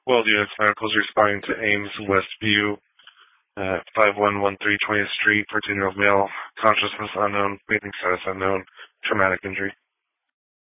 World Units Medicals responding to Ames Westview at 5113 20th Street, 14-year-old male, consciousness unknown, breathing status unknown, traumatic injury.